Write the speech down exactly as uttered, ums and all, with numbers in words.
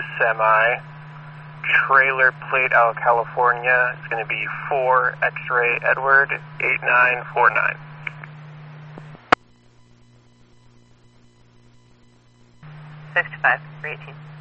semi. Trailer plate out of California is going to be four X-ray Edward eight nine four nine. fifty-five, three eighteen.